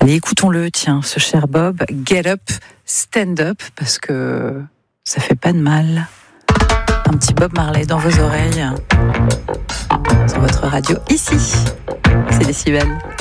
Allez, écoutons-le, tiens, ce cher Bob, Get Up, Stand Up, parce que ça fait pas de mal. Un petit Bob Marley dans vos oreilles, sur votre radio, ici, c'est Décibel.